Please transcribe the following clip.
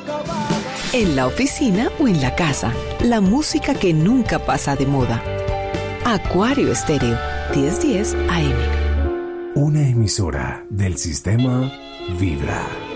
En la oficina o en la casa, la música que nunca pasa de moda. Acuario Estéreo, 1010 AM. Una emisora del sistema Vibra.